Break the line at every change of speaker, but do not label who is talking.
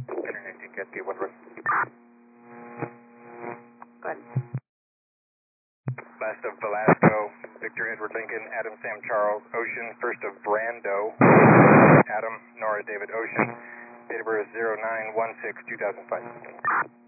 Internet TKT 1 run.
Good.
Last of Velasco, Victor Edward Lincoln, Adam Sam Charles, Ocean, first of Brando, Adam Nora David Ocean, date of birth 09/16/2005.